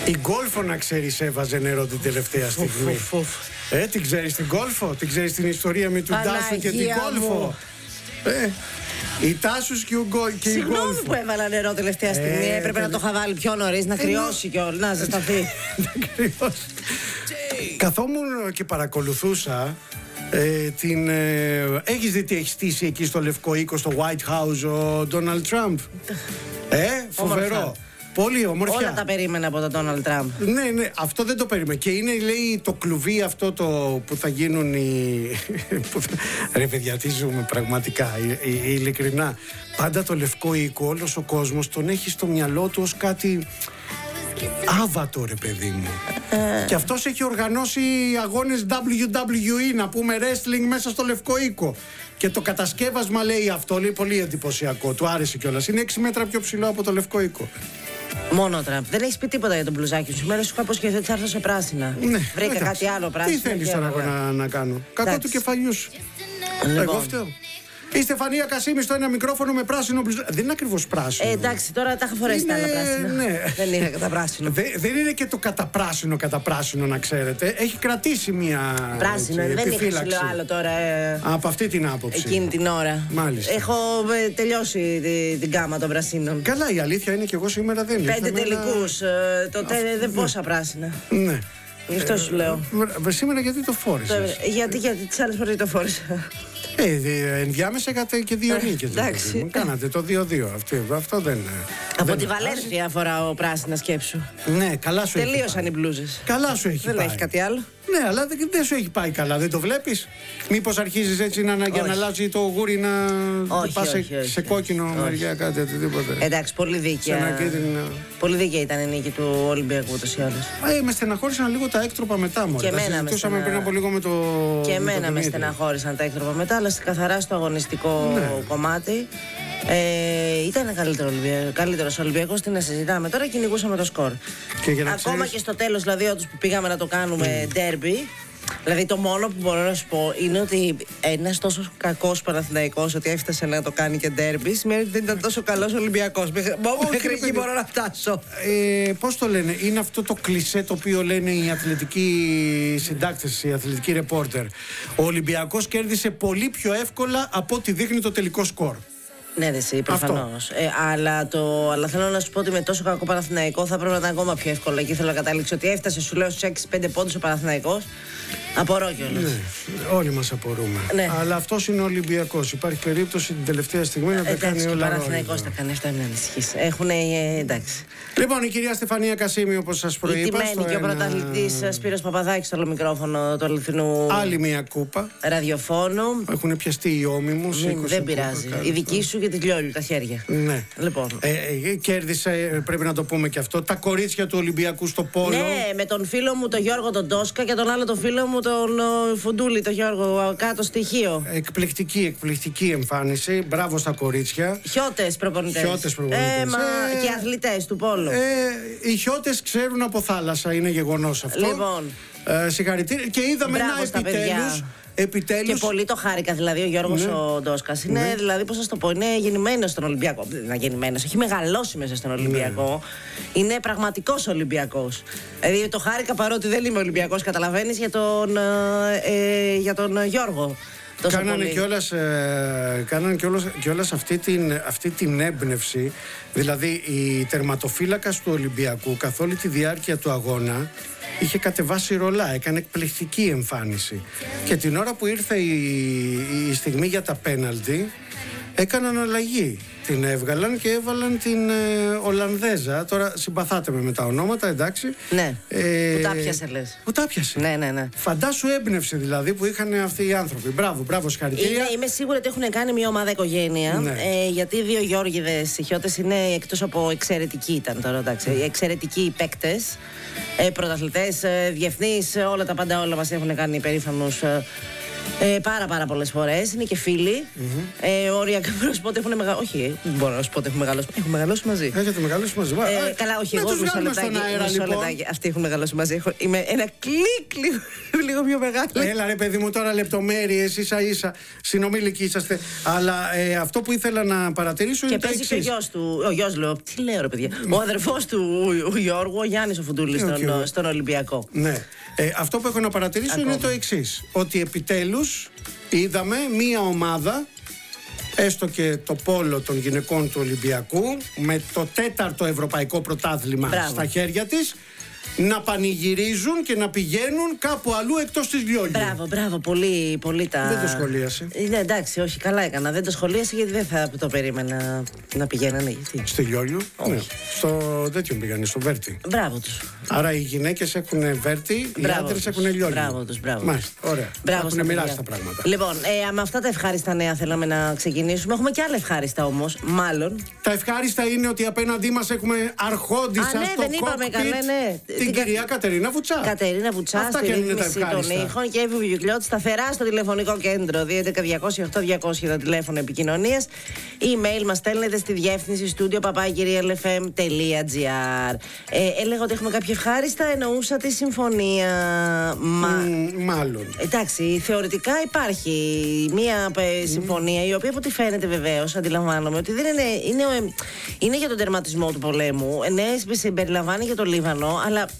Η Γκόλφο, να ξέρεις, έβαζε νερό την τελευταία στιγμή. Την ξέρεις την Γκόλφο? Την ξέρεις την ιστορία με του Τάσου και την Γκόλφο? Η Τάσους και η Γκόλφο. Συγγνώμη που έβαλα νερό τελευταία στιγμή. Έπρεπε να το είχα βάλει πιο νωρίς, να κρυώσει κιόλας, να ζεσταθεί. Να κρυώσει. Καθόμουν και παρακολουθούσα έχεις δει τι έχει στήσει εκεί στο Λευκό Οίκο, στο White House, ο Ντόναλντ Τραμπ? Φοβερό. Πολύ ομορφιά. Όλα τα περίμενα από τον Ντόναλντ Τραμπ. Ναι, αυτό δεν το περίμενα. Και είναι, λέει, το κλουβί αυτό που θα γίνουν Ρε παιδιά, τι ζούμε πραγματικά, ειλικρινά. Πάντα το Λευκό Οίκο, όλος ο κόσμος τον έχει στο μυαλό του ως κάτι άβατο, ρε παιδί μου. Και αυτός έχει οργανώσει αγώνες WWE, να πούμε wrestling, μέσα στο Λευκό Οίκο. Και το κατασκεύασμα, λέει, αυτό, λέει, πολύ εντυπωσιακό. Του άρεσε κιόλας. Είναι 6 μέτρα πιο ψηλό από το Λευκό Οίκο. Μόνο Τραμπ. Δεν έχεις πει τίποτα για τον μπλουζάκι σου. Σήμερα σου είχα υποσχεθεί ότι θα έρθω σε πράσινα. Ναι, βρήκα κάτι άλλο πράσινο. Τι θέλεις τώρα να κάνω? Κακό του κεφαλιού σου. Εγώ φταίω. Η Στεφανία Κασίμη στο ένα μικρόφωνο με πράσινο μπλουζάκι. Δεν είναι ακριβώς πράσινο. Εντάξει, τώρα τα είχα φορέσει τα άλλα πράσινα. Ναι. Δεν είναι κατά πράσινο. Δεν είναι και το κατά πράσινο, να ξέρετε. Έχει κρατήσει μια πράσινο. Δεν είχα, σου λέω άλλο τώρα. Από αυτή την άποψη. Εκείνη την ώρα. Μάλιστα. Έχω τελειώσει την γκάμα των πρασίνων. Καλά, η αλήθεια είναι και εγώ σήμερα δεν ήρθα. 5 τελικούς. Δεν πόσα πράσινα. Ναι. Γι' αυτό σου λέω. Σήμερα γιατί το φόρησες? Γιατί τις άλλες φορές το φόρησα. Ενδιάμεσα είχατε και 2 νίκες. Κάνατε το 2-2. Αυτό δεν είναι. Από τη Βαλένθια αφορά ο πράσινα, σκέψου. Ναι, καλά σου έχει. Τελείωσαν οι μπλούζες. Καλά σου έχει. Δεν έχει κάτι άλλο. Ναι, αλλά δεν σου έχει πάει καλά, δεν το βλέπεις? Μήπως αρχίζεις έτσι για να αλλάζει το γούρι να πας σε κόκκινο μεριά, κάτι οτιδήποτε? Εντάξει, πολύ δίκαια. Πολύ δίκαια ήταν η νίκη του Ολυμπιακού ούτως ή άλλως. Με στεναχώρησαν λίγο τα έκτροπα μετά, μωρέ. Και εμένα πριν από λίγο με το. Και εμένα με στεναχώρησαν τα έκτροπα μετά, αλλά καθαρά στο αγωνιστικό κομμάτι. Ήταν καλύτερος Ολυμπιακός, τι να συζητάμε τώρα, κυνηγούσαμε το σκορ. Ακόμα και στο τέλος, δηλαδή, όντως που πήγαμε να το κάνουμε ντέρμπι. Δηλαδή, το μόνο που μπορώ να σου πω είναι ότι ένας τόσο κακός Παναθηναϊκός, ότι έφτασε να το κάνει και ντέρμπι, σημαίνει ότι δεν ήταν τόσο καλός Ολυμπιακός. Μέχρι εκεί μπορώ να φτάσω. Πώς το λένε, είναι αυτό το κλισέ το οποίο λένε οι αθλητικοί συντάκτες, οι αθλητικοί ρεπόρτερ. Ο Ολυμπιακός κέρδισε πολύ πιο εύκολα από ό,τι δείχνει το τελικό σκορ. Ναι, εσύ, προφανώς. Αλλά θέλω να σου πω ότι με τόσο κακό Παναθηναϊκό θα πρέπει να ήταν ακόμα πιο εύκολο. Εκεί θέλω να καταλήξω ότι έφτασε, σου λέω, στους 6-5 πόντους ο Παναθηναϊκός. Απορώ κιόλας. Ναι, όλοι μας απορούμε. Ναι. Αλλά αυτός είναι ο Ολυμπιακός. Υπάρχει περίπτωση την τελευταία στιγμή να τα κάνει όλα. Ο Παναθηναϊκός τα κάνει αυτά, μην ανησυχείς. εντάξει. Λοιπόν, η κυρία Στεφανία Κασίμη, όπως σας προείπα. Η τιμένη και ο πρωταθλητής Σπύρος Παπαδάκης στο μικρόφωνο του αληθινού. Άλλη μια κούπα. Ραδιοφώνου. Έχουν πιαστεί οι ώμοι μου. Δεν πειράζει. Η δική σου και την Λιόλιου, τα χέρια. Ναι. Λοιπόν. Κέρδισε, πρέπει να το πούμε και αυτό, τα κορίτσια του Ολυμπιακού στο πόλο. Ναι, με τον φίλο μου τον Γιώργο τον Τόσκα και τον άλλο τον φίλο μου τον Φουντούλη, τον Γιώργο, κάτω στοιχείο. Εκπληκτική εμφάνιση. Μπράβο στα κορίτσια. Χιώτες προπονητές. Και αθλητές του πόλου. Οι χιώτες ξέρουν από θάλασσα, είναι γεγονός αυτό. Λοιπόν. Συγχαρητήρια. Και είδαμε επιτέλους. Και πολύ το χάρηκα, δηλαδή ο Γιώργος ο Ντόσκας είναι, δηλαδή, πώς θα το πω, είναι γεννημένος στον Ολυμπιακό. Δεν είναι γεννημένος, έχει μεγαλώσει μέσα στον Ολυμπιακό. Είναι πραγματικός Ολυμπιακός. Δηλαδή το χάρηκα, παρότι δεν είμαι Ολυμπιακός, καταλαβαίνεις, για τον Γιώργο. Κάνανε κιόλας αυτή την έμπνευση. Δηλαδή η τερματοφύλακας του Ολυμπιακού καθ' όλη τη διάρκεια του αγώνα είχε κατεβάσει ρολά, έκανε εκπληκτική εμφάνιση. Και την ώρα που ήρθε η στιγμή για τα πέναλτι, έκαναν αλλαγή. Την έβγαλαν και έβαλαν την Ολλανδέζα. Τώρα συμπαθάτε με τα ονόματα, εντάξει. Ναι. Που τα πιάσε, λες. Που τα πιάσε. Ναι. Φαντάσου έμπνευση δηλαδή που είχαν αυτοί οι άνθρωποι. Μπράβο, συγχαρητήρια. Είμαι σίγουρη ότι έχουν κάνει μια ομάδα οικογένεια. Ναι. Γιατί οι δύο Γιώργηδες, οι χιώτες, είναι εκτός από εξαιρετικοί ήταν τώρα, εντάξει. Εξαιρετικοί παίκτες, πρωταθλητές, διεθνείς, όλα τα πάντα, όλα μας έχουν κάνει περήφανους. Πάρα πολλές φορές. Είναι και φίλοι. Οριακά μπορώ να σου πω ότι έχουν μεγαλώσει. Όχι, δεν μπορώ να σου πω ότι έχουν μεγαλώσει. Έχουν μεγαλώσει μαζί. Έχετε μεγαλώσει μαζί. Καλά, όχι, εγώ μισό λεπτάκι. Αυτοί έχουν μεγαλώσει μαζί. Είμαι ένα κλικ λίγο πιο μεγάλο. Έλα ρε παιδί μου, τώρα λεπτομέρειες, ίσα-ίσα συνομήλικοι είσαστε. Αλλά αυτό που ήθελα να παρατηρήσω είναι το εξής. Και παίζει και ο γιος του. Ο γιος, λέω. Τι λέω ρε παιδιά. Ο αδερφός του, ο Γιώργου, ο Γιάννης ο Φουντούλης στον Ολυμπιακό. Ναι. Αυτό που έχω να παρατηρήσω είναι το εξής. Ότι επιτέλους είδαμε μία ομάδα, έστω και το πόλο των γυναικών του Ολυμπιακού, με το 4ο ευρωπαϊκό πρωτάθλημα στα χέρια της, να πανηγυρίζουν και να πηγαίνουν κάπου αλλού εκτός της Λιόλιου. Μπράβο, πολύ τα... Δεν το σχολίασε. Ναι, εντάξει, όχι, καλά έκανα. Δεν το σχολίασε γιατί δεν θα το περίμενα να πηγαίνανε. Στη Λιόλιου, ναι. Στο τέτοιο πήγανε, στο Βέρτι. Μπράβο τους. Άρα οι γυναίκες έχουν Βέρτι, οι άντρες έχουν Λιόλιου. Μπράβο τους. Μάλιστα, ωραία. Έχουν μοιράσει τα πράγματα. Λοιπόν, με αυτά τα ευχάριστα νέα θέλαμε να ξεκινήσουμε. Έχουμε και άλλα ευχάριστα όμως, μάλλον. Τα ευχάριστα είναι ότι απέναντί μας έχουμε αρχόντισσα στο κόκπιτ. Την κυρία Κατερίνα Βουτσά. Κατερίνα Βουτσά, στη ρύθμιση των ήχων και Εύη Βουγιουκλιώτη σταθερά στο τηλεφωνικό κέντρο 211-200-8200 το τηλέφωνο επικοινωνίας. Email μας στέλνετε στη διεύθυνση studio@realfm.gr. Έλεγα ότι έχουμε κάποια ευχάριστα, εννοούσα τη συμφωνία. Μάλλον. Εντάξει, θεωρητικά υπάρχει μία συμφωνία η οποία από ό,τι φαίνεται βεβαίως αντιλαμβάνομαι ότι δεν είναι για τον τερματισμό του πολέμου. Ναι, συμπεριλαμβάνει για το Λίβανο, αλλά.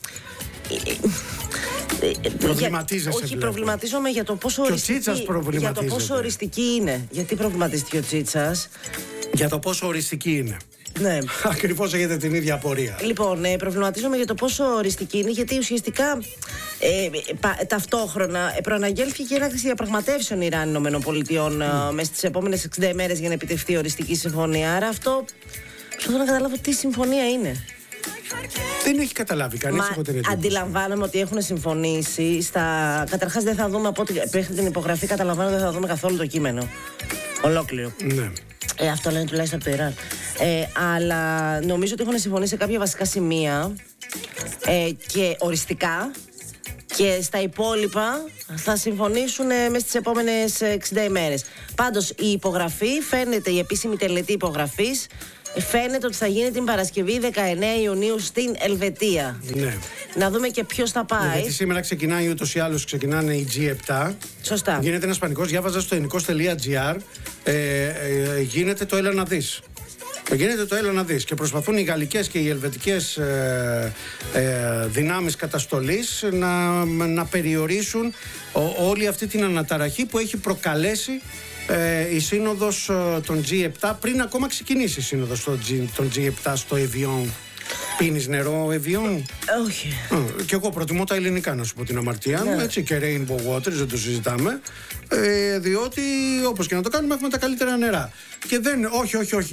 Προβληματίζεσαι. Όχι, προβληματίζομαι για το πόσο οριστική είναι. Γιατί προβληματίστηκε ο Τσίτσας? Για το πόσο οριστική είναι. Ναι. Ακριβώς έχετε την ίδια απορία. Λοιπόν, προβληματίζομαι για το πόσο οριστική είναι, γιατί ουσιαστικά ταυτόχρονα προαναγγέλθηκε και έναρξη διαπραγματεύσεων Ιράν-Ηνωμένων Πολιτειών μέσα στις επόμενες 60 ημέρες για να επιτευχθεί οριστική συμφωνία. Άρα αυτό. Θέλω να καταλάβω τι συμφωνία είναι. Δεν έχει καταλάβει κανείς. Αντιλαμβάνομαι ότι έχουν συμφωνήσει καταρχάς δεν θα δούμε από ό,τι μέχρι την υπογραφή, καταλαβαίνω δεν θα δούμε καθόλου το κείμενο ολόκληρο. Ναι. Αυτό λένε τουλάχιστον από το Ιράν. Αλλά νομίζω ότι έχουν συμφωνήσει σε κάποια βασικά σημεία και οριστικά, και στα υπόλοιπα θα συμφωνήσουν μέσα στις επόμενες 60 ημέρες. Πάντως η υπογραφή φαίνεται, η επίσημη τελετή υπογραφής φαίνεται ότι θα γίνει την Παρασκευή 19 Ιουνίου στην Ελβετία. Ναι. Να δούμε και ποιος θα πάει. Γιατί σήμερα ξεκινάει ούτως ή άλλως, ξεκινάνε οι G7. Σωστά. Γίνεται ένας πανικός, διάβαζα στο ελληνικός.gr, γίνεται το έλα να δεις. Γίνεται το έλα να δεις και προσπαθούν οι γαλλικές και οι ελβετικές δυνάμεις καταστολής να περιορίσουν όλη αυτή την αναταραχή που έχει προκαλέσει η σύνοδος των G7 πριν ακόμα ξεκινήσει η σύνοδος των G7 στο Evian. Πίνεις νερό Evian? Όχι. Και εγώ προτιμώ τα ελληνικά, να σου πω την αμαρτία μου, έτσι, και Rainbow Waters, δεν το συζητάμε, διότι όπως και να το κάνουμε έχουμε τα καλύτερα νερά. Και δεν, όχι.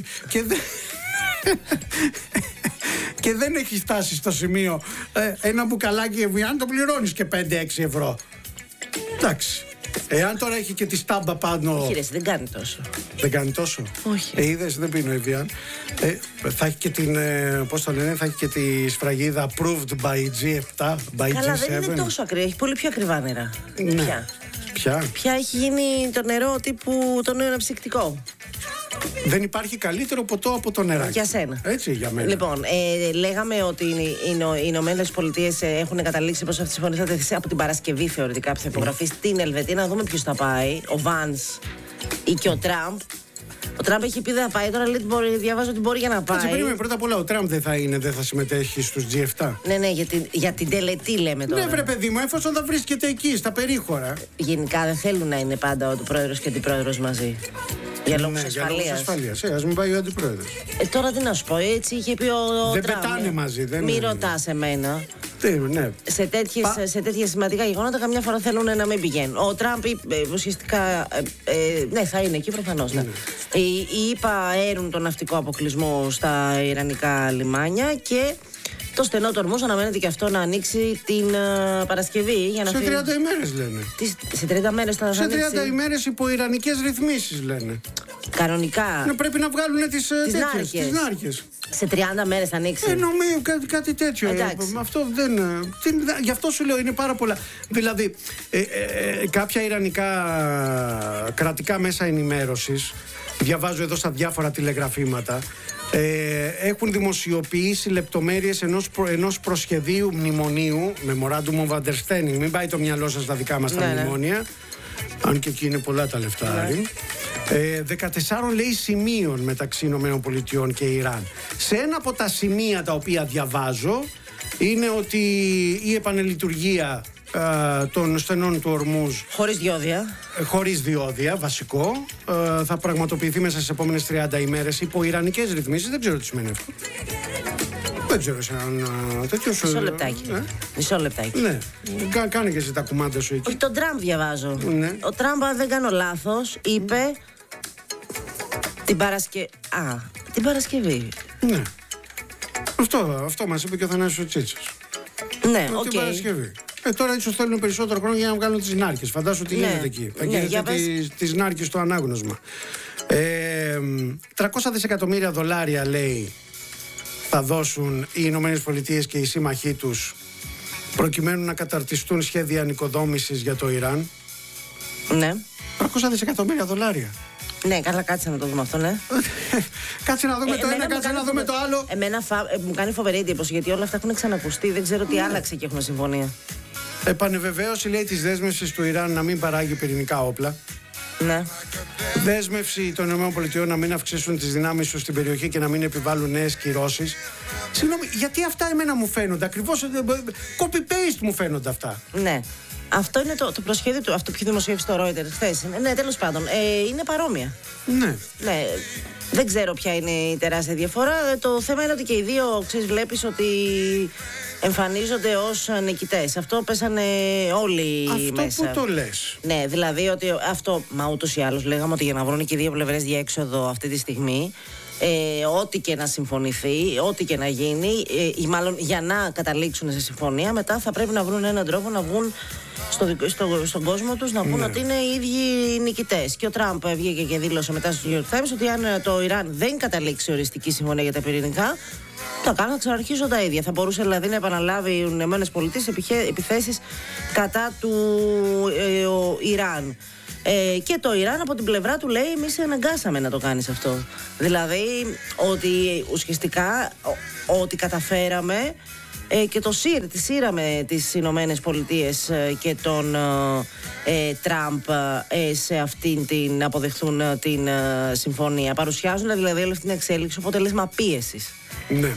Και δεν έχει φτάσει στο σημείο ένα μπουκαλάκι Evian το πληρώνεις και 5-6 ευρώ. Εντάξει. Εάν τώρα έχει και τη στάμπα πάνω. Όχι, δεν κάνει τόσο. Δεν κάνει τόσο. Όχι. Είδες, δεν πίνω Evian. Θα έχει και την. Πώς το λένε, θα έχει και τη σφραγίδα approved by G7, by G7. Καλά, δεν είναι τόσο ακριβά. Έχει πολύ πιο ακριβά νερά. Ναι. Ποια έχει γίνει το νερό τύπου το νέο αναψυκτικό. Δεν υπάρχει καλύτερο ποτό από το νεράκι. Για σένα. Έτσι, για μένα. Λοιπόν, λέγαμε ότι οι Ηνωμένες Πολιτείες έχουν καταλήξει πως αυτή η συμφωνία θα τεθεί από την Παρασκευή θεωρητικά που θα υπογραφεί στην Ελβετία. Να δούμε ποιος θα πάει. Ο Βάνς ή και ο Τραμπ. Ο Τραμπ έχει πει δεν θα πάει, τώρα λέει, διαβάζω ότι μπορεί για να πάει. Περίμενε, πρώτα απ' όλα ο Τραμπ δεν θα συμμετέχει στους G7. Ναι, για την τελετή λέμε τώρα. Ναι, βρε παιδί μου, εφόσον θα βρίσκεται εκεί, στα περίχωρα. Γενικά δεν θέλουν να είναι πάντα ο πρόεδρος και αντιπρόεδρος μαζί. Για λόγους ασφαλείας. Ας μην πάει ο αντιπρόεδρος. Τώρα τι να σου πω, έτσι είχε πει ο δεν Τραμπ. Πετάνε μαζί, Μην ρωτάς εμένα. Ναι. Σε τέτοια σημαντικά γεγονότα καμιά φορά θέλουν να μην πηγαίνουν. Ο Τραμπ ουσιαστικά ναι, θα είναι εκεί προφανώς. Ναι. Οι ΗΠΑ αέρουν τον ναυτικό αποκλεισμό στα ιρανικά λιμάνια και Το στενό του Ορμούζ αναμένεται και αυτό να ανοίξει την Παρασκευή. Για να σε 30 ημέρες λένε. Σε 30 μέρες θα ανοίξει. Σε 30 ημέρες υπό ιρανικές ρυθμίσεις λένε. Κανονικά. Πρέπει να βγάλουν τις νάρκες. Σε 30 μέρες θα ανοίξει. Νομίζω κάτι τέτοιο. Αυτό δεν. Γι' αυτό σου λέω είναι πάρα πολλά. Δηλαδή, κάποια ιρανικά κρατικά μέσα ενημέρωσης, διαβάζω εδώ στα διάφορα τηλεγραφήματα, έχουν δημοσιοποιήσει λεπτομέρειες ενός προσχεδίου μνημονίου, Memorandum of Understanding. Μην πάει το μυαλό σας στα δικά μας τα μνημόνια. Αν και εκεί είναι πολλά τα λεφτά. 14 λέει σημείων μεταξύ ΗΠΑ και Ιράν. Σε ένα από τα σημεία τα οποία διαβάζω είναι ότι η επανελειτουργία των στενών του Ορμούζ χωρίς διόδια, βασικό, θα πραγματοποιηθεί μέσα στις επόμενες 30 ημέρες υπό ιρανικές ρυθμίσεις. Δεν ξέρω τι σημαίνει αυτό. Δεν ξέρω σε έναν τέτοιο. Μισό λεπτάκι. Ναι. Κάνε και εσύ τα κουμάντα σου εκεί. Τον Τραμπ διαβάζω. Ναι. Ο Τραμπ, αν δεν κάνω λάθος, είπε την Παρασκευή. Ναι. Αυτό μας είπε και ο Θανάσης Τσίτσας. Ναι, οκ. Την Παρασκευή. Τώρα ίσως θέλουν περισσότερο χρόνο για να βγάλουν τις νάρκες. Φαντάσου τι γίνεται εκεί. Θα γίνεται τις νάρκες στο ανάγνωσμα. 300 δισεκατομμύρια δολάρια λέει θα δώσουν οι Ηνωμένες Πολιτείες και οι σύμμαχοί τους προκειμένου να καταρτιστούν σχέδια ανοικοδόμησης για το Ιράν. Ναι. 300 δισεκατομμύρια δολάρια. Ναι, καλά, κάτσε να το δούμε αυτό, ναι. Κάτσε να δούμε το ένα, κάτσε να δούμε το άλλο. Εμένα μου κάνει φοβερή εντύπωση γιατί όλα αυτά έχουν ξανακουστεί. Δεν ξέρω τι άλλαξε και έχουμε συμφωνία. Επανεβεβαίωση λέει της δέσμευσης του Ιράν να μην παράγει πυρηνικά όπλα. Ναι. Δέσμευση των ΗΠΑ να μην αυξήσουν τις δυνάμεις τους στην περιοχή και να μην επιβάλλουν νέες κυρώσεις. Συγγνώμη, γιατί αυτά εμένα μου φαίνονται ακριβώς copy-paste μου φαίνονται αυτά. Ναι. Αυτό είναι το προσχέδιο του, αυτό που έχει δημοσιεύσει το Reuters χθες. Ναι, τέλος πάντων. Είναι παρόμοια. Ναι. Ναι. Δεν ξέρω ποια είναι η τεράστια διαφορά. Το θέμα είναι ότι και οι δύο, βλέπεις ότι εμφανίζονται ως νικητές. Αυτό πέσανε όλοι μέσα. Αυτό που το λες. Ναι, δηλαδή ότι αυτό, μα ούτως ή άλλως λέγαμε ότι για να βρουν και οι δύο πλευρές διέξοδο αυτή τη στιγμή, ό,τι και να συμφωνηθεί, ό,τι και να γίνει, ή μάλλον για να καταλήξουν σε συμφωνία, μετά θα πρέπει να βρουν έναν τρόπο να βγουν στον κόσμο τους, να πούν ότι είναι οι ίδιοι νικητές. Και ο Τραμπ βγήκε και δήλωσε μετά στο New York Times ότι αν το Ιράν δεν καταλήξει οριστική συμφωνία για τα πυρηνικά, θα κάνουν να ξαναρχίσουν τα ίδια. Θα μπορούσε δηλαδή να επαναλάβει οι ΗΠΑ επιθέσεις κατά του Ιράν. Και το Ιράν από την πλευρά του λέει εμείς αναγκάσαμε να το κάνεις αυτό. Δηλαδή ότι ουσιαστικά ότι καταφέραμε και τη σύραμε τις Ηνωμένες Πολιτείες και τον Τραμπ σε αυτήν την αποδεχθούν την συμφωνία. Παρουσιάζουν δηλαδή όλη αυτή την εξέλιξη αποτέλεσμα πίεσης. Ναι.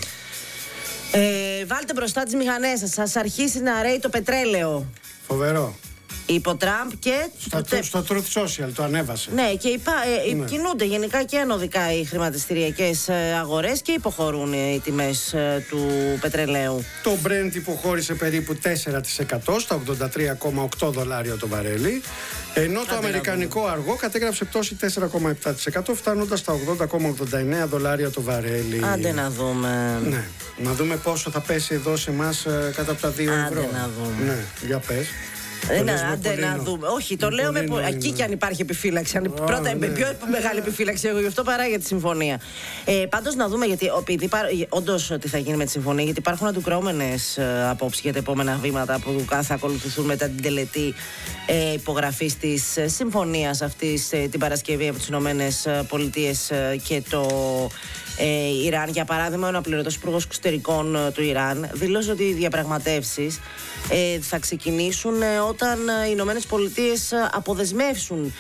Βάλτε μπροστά τις μηχανές σας αρχίσει να ρέει το πετρέλαιο. Φοβερό. Υπό Τραμπ και στο Truth Social το ανέβασε. Ναι, και κινούνται γενικά και ανωδικά οι χρηματιστηριακές αγορές και υποχωρούν οι τιμές του πετρελαίου. Το Brent υποχώρησε περίπου 4% στα $83,8 το βαρέλι, ενώ το αμερικανικό αργό κατέγραψε πτώση 4,7% φτάνοντας στα $80,89 το βαρέλι. Άντε να δούμε. Ναι, να δούμε πόσο θα πέσει εδώ σε εμάς κάτω από τα 2 ευρώ. Άντε να δούμε. Ναι, για πες. Άντε να δούμε. Όχι, το λέω εκεί κι αν υπάρχει επιφύλαξη. Πρώτα, πιο μεγάλη επιφύλαξη εγώ γι' αυτό παρά για τη συμφωνία. Πάντως να δούμε, γιατί όντως τι θα γίνει με τη συμφωνία, γιατί υπάρχουν αντικρουόμενες απόψεις για τα επόμενα βήματα που θα ακολουθηθούν μετά την τελετή υπογραφής της συμφωνίας αυτής την Παρασκευή από τις Ηνωμένες Πολιτείες και το Ιράν. Για παράδειγμα, ο αναπληρωτός υπουργός εξωτερικών του Ιράν δήλωσε ότι οι διαπραγματεύσεις θα ξεκινήσουν όταν οι Ηνωμένες Πολιτείες αποδεσμεύσουν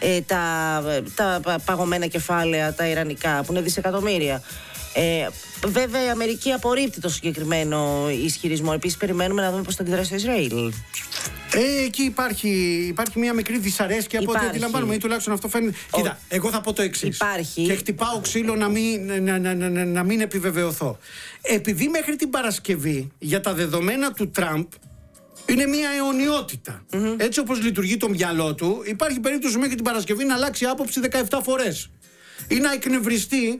τα παγωμένα κεφάλαια, τα ιρανικά, που είναι δισεκατομμύρια. Βέβαια η Αμερική απορρίπτει το συγκεκριμένο ισχυρισμό. Επίσης περιμένουμε να δούμε πώς θα αντιδράσει το Ισραήλ. Εκεί υπάρχει μια μικρή δυσαρέσκεια από ό,τι αντιλαμβάνομαι, ή τουλάχιστον αυτό φαίνεται. Κοίτα, εγώ θα πω το εξής. Και χτυπάω ξύλο να μην επιβεβαιωθώ. Επειδή μέχρι την Παρασκευή για τα δεδομένα του Τραμπ είναι μια αιωνιότητα. Έτσι όπως λειτουργεί το μυαλό του, υπάρχει περίπτωση μέχρι την Παρασκευή να αλλάξει άποψη 17 φορές. Ή να εκνευριστεί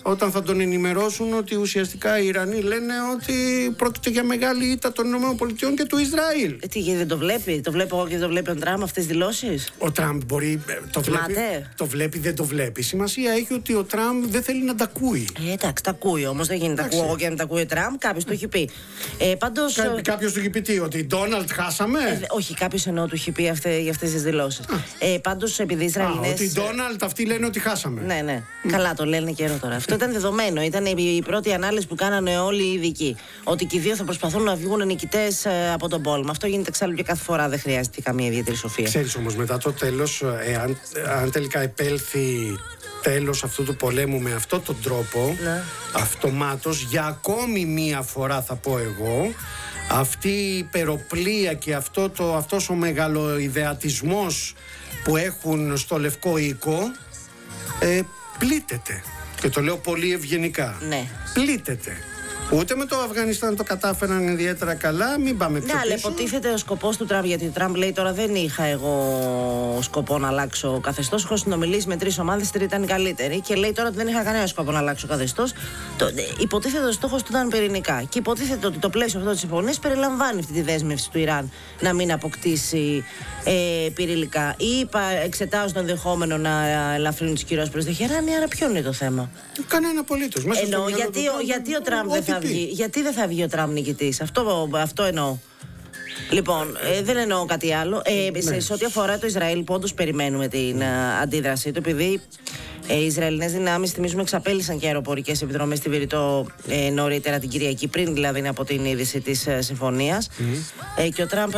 όταν θα τον ενημερώσουν ότι ουσιαστικά οι Ιρανοί λένε ότι πρόκειται για μεγάλη ήττα των ΗΠΑ και του Ισραήλ. Τι, δεν το βλέπει? Το βλέπω εγώ και δεν το βλέπει ο Τραμπ αυτές τις δηλώσεις? Ο Τραμπ μπορεί. Το βλέπει, δεν το βλέπει. Σημασία έχει ότι ο Τραμπ δεν θέλει να τα ακούει. Εντάξει, τα ακούει όμως. Δεν γίνεται. Τα ακούω εγώ και να τα ακούει ο Τραμπ. Κάποιος το έχει πει. Πάντως. Κάποιος του έχει πει τι, ότι Ντόναλντ χάσαμε? Όχι, κάποιος εννοώ του έχει πει για αυτές τις δηλώσεις. Πάντως, επειδή οι Ισραηλινές. Ότι Ντόναλντ αυτοί λένε ότι χάσαμε. Ναι. Καλά, το λένε καιρό τώρα. Αυτό ήταν δεδομένο. Ήταν η πρώτη ανάλυση που κάνανε όλοι οι ειδικοί. Ότι και οι δύο θα προσπαθούν να βγουν νικητές από τον πόλεμο. Αυτό γίνεται εξάλλου και κάθε φορά. Δεν χρειάζεται καμία ιδιαίτερη σοφία. Ξέρεις όμως, μετά το τέλος, αν τελικά επέλθει τέλος αυτού του πολέμου με αυτόν τον τρόπο, αυτομάτως για ακόμη μία φορά θα πω εγώ, αυτή η υπεροπλία και αυτός ο μεγαλοειδεατισμός που έχουν στο Λευκό Οίκο πλήττεται. Και το λέω πολύ ευγενικά. Ναι. Πλήττεται. Ούτε με το Αφγανιστάν το κατάφεραν ιδιαίτερα καλά, μην πάμε πιο πίσω. Ναι, αλλά υποτίθεται ο σκοπός του Τραμπ, γιατί ο Τραμπ λέει τώρα δεν είχα εγώ σκοπό να αλλάξω καθεστώς. Έχω συνομιλήσει με 3 ομάδες, 3 ήταν οι καλύτεροι και λέει τώρα ότι δεν είχα κανένα σκοπό να αλλάξω καθεστώς. Υποτίθεται ο στόχος του ήταν πυρηνικά. Και υποτίθεται ότι το πλαίσιο αυτό της συμφωνίας περιλαμβάνει αυτή τη δέσμευση του Ιράν να μην αποκτήσει πυρηνικά. Ή εξετάζουν το ενδεχόμενο να ελαφρύνουν τις κυρώσεις προς Τεχεράνη, άρα ποιο είναι το θέμα? Κανένα απολύτως. Γιατί ο Τραμπ δεν θα βγει? Γιατί δεν θα βγει ο Τραμπ νικητής? Αυτό εννοώ. Λοιπόν, δεν εννοώ κάτι άλλο. Σε ό,τι αφορά το Ισραήλ, που όντως περιμένουμε την αντίδρασή του, επειδή οι Ισραηλινές δυνάμεις, θυμίζουμε, εξαπέλυσαν και αεροπορικές επιδρομές στη Βηρητό νωρίτερα την Κυριακή, πριν δηλαδή από την είδηση της συμφωνίας. Και ο Τραμπ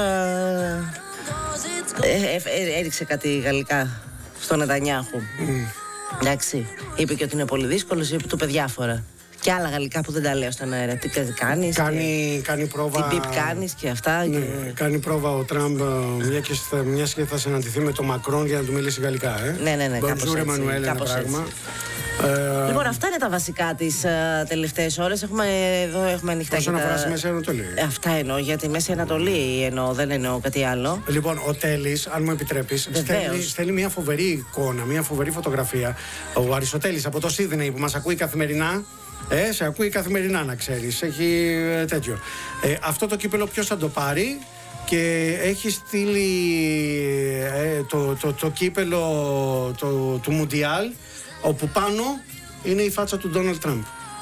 έριξε κάτι γαλλικά στον Νετανιάχου. Εντάξει, είπε και ότι είναι πολύ δύσκολος, είπε του διάφορα. Και άλλα γαλλικά που δεν τα λέω στον αέρα. Τι κάνεις? Κάνει πρόβα. Τι πιπ κάνεις και αυτά. Ναι, κάνει πρόβα ο Τραμπ, μια και θα συναντηθεί με τον Μακρόν για να του μιλήσει γαλλικά. Ναι. Bonjour, Εμμανουέλ, ένα πράγμα. Λοιπόν, αυτά είναι τα βασικά τις τελευταίες ώρες. Εδώ έχουμε ανοιχτά. Όσον αφορά στη Μέση Ανατολή. Αυτά εννοώ, για τη Μέση Ανατολή δεν εννοώ κάτι άλλο. Λοιπόν, ο Τέλης, αν μου επιτρέπεις, στέλνει μια φοβερή εικόνα, μια φοβερή φωτογραφία. Ο Αριστοτέλης από το Σίδνεϊ που μας ακούει καθημερινά. Σε ακούει καθημερινά, να ξέρεις. Έχει τέτοιο. Αυτό το κύπελο ποιος θα το πάρει? Και έχει στείλει το κύπελο του Μουντιάλ, όπου πάνω είναι η φάτσα του Ντόναλντ Τραμπ.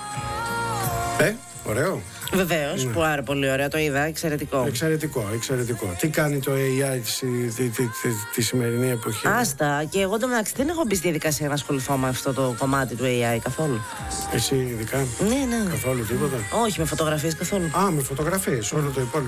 Ωραίο. Βεβαίως, ναι. Πάρα πολύ ωραία, το είδα, εξαιρετικό. Εξαιρετικό. Τι κάνει το AI τη σημερινή εποχή? Άστα, και εγώ μεταξύ δεν έχω μπει στη διαδικασία να ασχοληθώ με αυτό το κομμάτι του AI καθόλου. Εσύ ειδικά? Ναι. Καθόλου τίποτα? Όχι, με φωτογραφίες καθόλου. Με φωτογραφίες, όλο το υπόλοιπο.